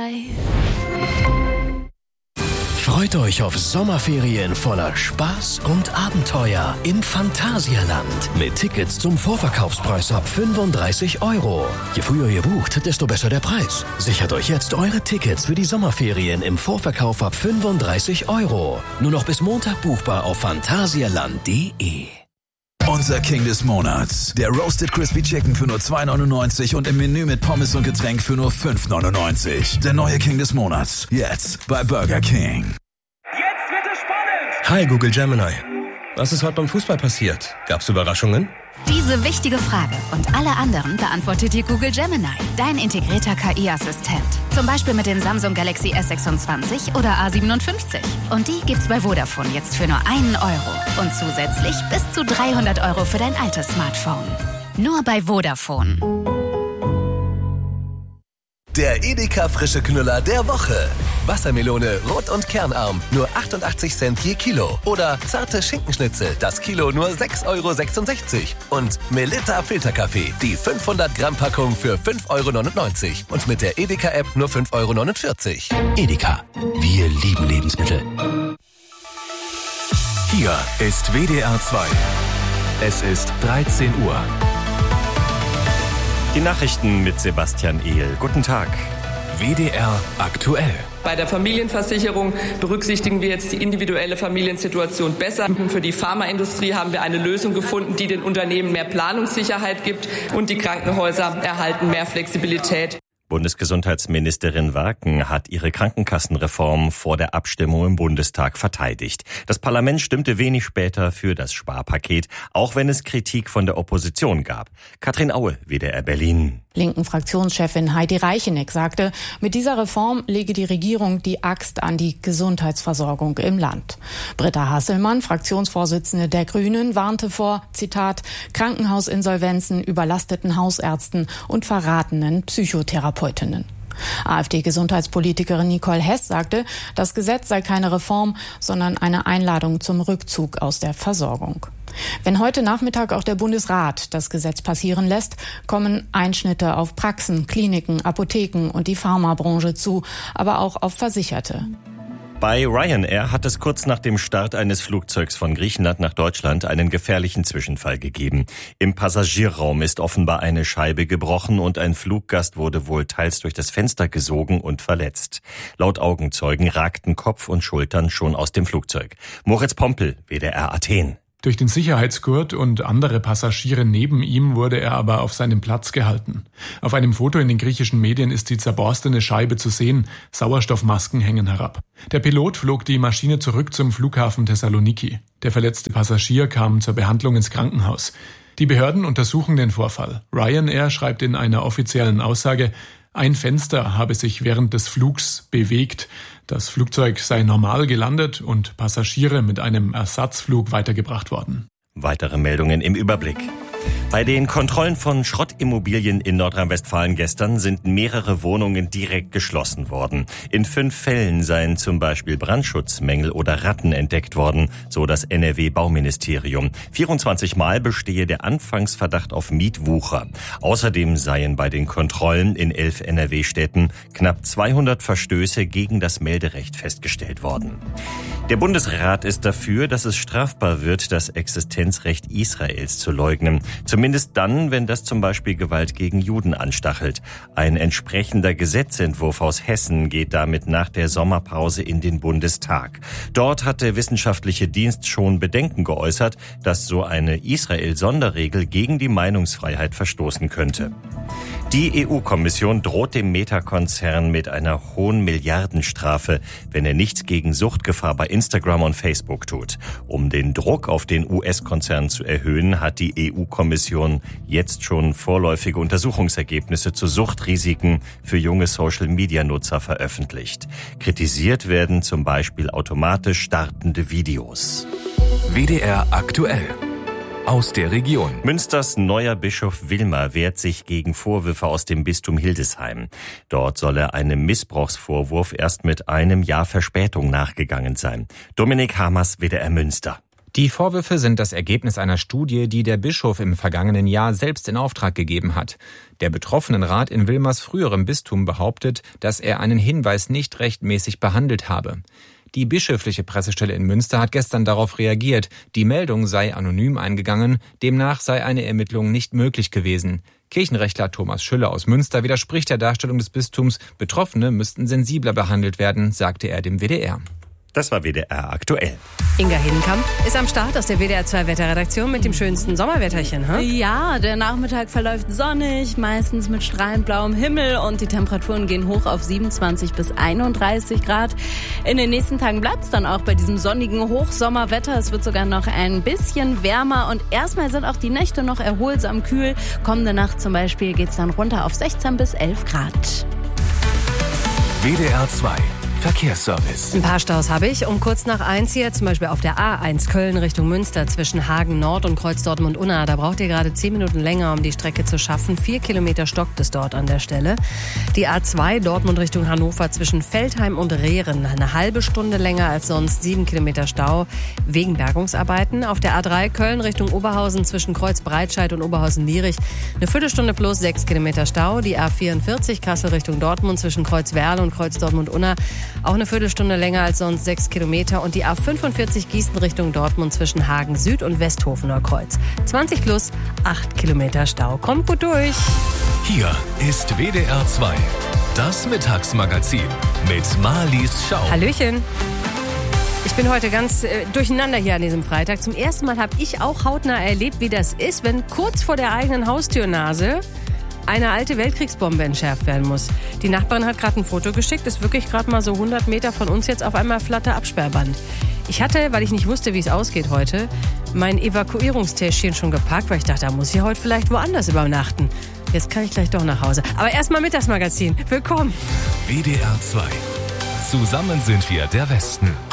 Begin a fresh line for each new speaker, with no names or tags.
life.
Freut euch auf Sommerferien voller Spaß und Abenteuer im Phantasialand mit Tickets zum Vorverkaufspreis ab 35 €. Je früher ihr bucht, desto besser der Preis. Sichert euch jetzt eure Tickets für die Sommerferien im Vorverkauf ab 35 €. Nur noch bis Montag buchbar auf phantasialand.de.
Unser King des Monats. Der Roasted Crispy Chicken für nur 2,99 und im Menü mit Pommes und Getränk für nur 5,99. Der neue King des Monats. Jetzt bei Burger King.
Jetzt wird es spannend!
Hi Google Gemini. Was ist heute beim Fußball passiert? Gab's Überraschungen?
Diese wichtige Frage und alle anderen beantwortet dir Google Gemini, dein integrierter KI-Assistent. Zum Beispiel mit dem Samsung Galaxy S26 oder A57. Und die gibt's bei Vodafone jetzt für nur €1 und zusätzlich bis zu 300 € für dein altes Smartphone. Nur bei Vodafone.
Der Edeka frische Knüller der Woche. Wassermelone rot und kernarm, nur 88 Cent je Kilo. Oder zarte Schinkenschnitzel, das Kilo nur 6,66 €. Und Melitta Filterkaffee, die 500 Gramm Packung für 5,99 €. Und mit der Edeka-App nur 5,49 €.
Edeka, wir lieben Lebensmittel.
Hier ist WDR 2. Es ist 13 Uhr.
Die Nachrichten mit Sebastian Ehl. Guten Tag.
WDR aktuell.
Bei der Familienversicherung berücksichtigen wir jetzt die individuelle Familiensituation besser. Für die Pharmaindustrie haben wir eine Lösung gefunden, die den Unternehmen mehr Planungssicherheit gibt, und die Krankenhäuser erhalten mehr Flexibilität.
Bundesgesundheitsministerin Waken hat ihre Krankenkassenreform vor der Abstimmung im Bundestag verteidigt. Das Parlament stimmte wenig später für das Sparpaket, auch wenn es Kritik von der Opposition gab. Katrin Aue, WDR Berlin.
Linken Fraktionschefin Heidi Reicheneck sagte, mit dieser Reform lege die Regierung die Axt an die Gesundheitsversorgung im Land. Britta Hasselmann, Fraktionsvorsitzende der Grünen, warnte vor, Zitat, Krankenhausinsolvenzen, überlasteten Hausärzten und verratenen Psychotherapeutinnen. AfD-Gesundheitspolitikerin Nicole Hess sagte, das Gesetz sei keine Reform, sondern eine Einladung zum Rückzug aus der Versorgung. Wenn heute Nachmittag auch der Bundesrat das Gesetz passieren lässt, kommen Einschnitte auf Praxen, Kliniken, Apotheken und die Pharmabranche zu, aber auch auf Versicherte.
Bei Ryanair hat es kurz nach dem Start eines Flugzeugs von Griechenland nach Deutschland einen gefährlichen Zwischenfall gegeben. Im Passagierraum ist offenbar eine Scheibe gebrochen und ein Fluggast wurde wohl teils durch das Fenster gesogen und verletzt. Laut Augenzeugen ragten Kopf und Schultern schon aus dem Flugzeug. Moritz Pompel, WDR Athen.
Durch den Sicherheitsgurt und andere Passagiere neben ihm wurde er aber auf seinem Platz gehalten. Auf einem Foto in den griechischen Medien ist die zerborstene Scheibe zu sehen, Sauerstoffmasken hängen herab. Der Pilot flog die Maschine zurück zum Flughafen Thessaloniki. Der verletzte Passagier kam zur Behandlung ins Krankenhaus. Die Behörden untersuchen den Vorfall. Ryanair schreibt in einer offiziellen Aussage, ein Fenster habe sich während des Flugs bewegt. Das Flugzeug sei normal gelandet und Passagiere mit einem Ersatzflug weitergebracht worden.
Weitere Meldungen im Überblick. Bei den Kontrollen von Schrottimmobilien in Nordrhein-Westfalen gestern sind mehrere Wohnungen direkt geschlossen worden. In 5 Fällen seien zum Beispiel Brandschutzmängel oder Ratten entdeckt worden, so das NRW-Bauministerium. 24 Mal bestehe der Anfangsverdacht auf Mietwucher. Außerdem seien bei den Kontrollen in 11 NRW-Städten knapp 200 Verstöße gegen das Melderecht festgestellt worden. Der Bundesrat ist dafür, dass es strafbar wird, das Existenzrecht Israels zu leugnen. Zumindest dann, wenn das zum Beispiel Gewalt gegen Juden anstachelt. Ein entsprechender Gesetzentwurf aus Hessen geht damit nach der Sommerpause in den Bundestag. Dort hat der wissenschaftliche Dienst schon Bedenken geäußert, dass so eine Israel-Sonderregel gegen die Meinungsfreiheit verstoßen könnte. Die EU-Kommission droht dem Meta-Konzern mit einer hohen Milliardenstrafe, wenn er nichts gegen Suchtgefahr bei Instagram und Facebook tut. Um den Druck auf den US-Konzern zu erhöhen, hat die EU-Kommission jetzt schon vorläufige Untersuchungsergebnisse zu Suchtrisiken für junge Social-Media-Nutzer veröffentlicht. Kritisiert werden zum Beispiel automatisch startende Videos.
WDR aktuell. Aus der Region.
Münsters neuer Bischof Wilmer wehrt sich gegen Vorwürfe aus dem Bistum Hildesheim. Dort soll er einem Missbrauchsvorwurf erst mit einem Jahr Verspätung nachgegangen sein. Dominik Hamers, WDR Münster.
Die Vorwürfe sind das Ergebnis einer Studie, die der Bischof im vergangenen Jahr selbst in Auftrag gegeben hat. Der Betroffenenrat in Wilmers früherem Bistum behauptet, dass er einen Hinweis nicht rechtmäßig behandelt habe. Die bischöfliche Pressestelle in Münster hat gestern darauf reagiert. Die Meldung sei anonym eingegangen, demnach sei eine Ermittlung nicht möglich gewesen. Kirchenrechtler Thomas Schüller aus Münster widerspricht der Darstellung des Bistums. Betroffene müssten sensibler behandelt werden, sagte er dem WDR.
Das war WDR aktuell.
Inga Hedenkamp ist am Start aus der WDR 2 Wetterredaktion mit dem schönsten Sommerwetterchen.
Ja, der Nachmittag verläuft sonnig, meistens mit strahlend blauem Himmel und die Temperaturen gehen hoch auf 27 bis 31 Grad. In den nächsten Tagen bleibt es dann auch bei diesem sonnigen Hochsommerwetter. Es wird sogar noch ein bisschen wärmer und erstmal sind auch die Nächte noch erholsam kühl. Kommende Nacht zum Beispiel geht es dann runter auf 16 bis 11 Grad.
WDR 2 Verkehrsservice.
Ein paar Staus habe ich. Um kurz nach 1 hier, zum Beispiel auf der A1 Köln Richtung Münster zwischen Hagen Nord und Kreuz Dortmund-Unna. Da braucht ihr gerade 10 Minuten länger, um die Strecke zu schaffen. 4 Kilometer stockt es dort an der Stelle. Die A2 Dortmund Richtung Hannover zwischen Feldheim und Rehren. Eine halbe Stunde länger als sonst. 7 Kilometer Stau wegen Bergungsarbeiten. Auf der A3 Köln Richtung Oberhausen zwischen Kreuz Breitscheid und Oberhausen-Lierich. Eine Viertelstunde plus 6 Kilometer Stau. Die A44 Kassel Richtung Dortmund zwischen Kreuz Werle und Kreuz Dortmund-Unna. Auch eine Viertelstunde länger als sonst, 6 Kilometer. Und die A45 Gießen Richtung Dortmund zwischen Hagen Süd und Westhofener Kreuz. 20 plus, 8 Kilometer Stau. Kommt gut durch.
Hier ist WDR 2, das Mittagsmagazin mit Marlies Schau.
Hallöchen. Ich bin heute ganz durcheinander hier an diesem Freitag. Zum ersten Mal habe ich auch hautnah erlebt, wie das ist, wenn kurz vor der eigenen Haustürnase eine alte Weltkriegsbombe entschärft werden muss. Die Nachbarin hat gerade ein Foto geschickt, ist wirklich gerade mal so 100 Meter von uns jetzt auf einmal flatter Absperrband. Ich hatte, weil ich nicht wusste, wie es ausgeht heute, mein Evakuierungstäschchen schon gepackt, weil ich dachte, da muss ich heute vielleicht woanders übernachten. Jetzt kann ich gleich doch nach Hause. Aber erstmal Mittagsmagazin. Willkommen.
WDR 2. Zusammen sind wir der Westen.